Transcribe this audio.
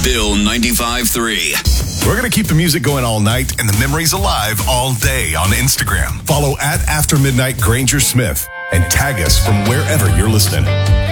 Bill 95.3. We're going to keep the music going all night and the memories alive all day on Instagram. Follow at After Midnight Granger Smith and tag us from wherever you're listening.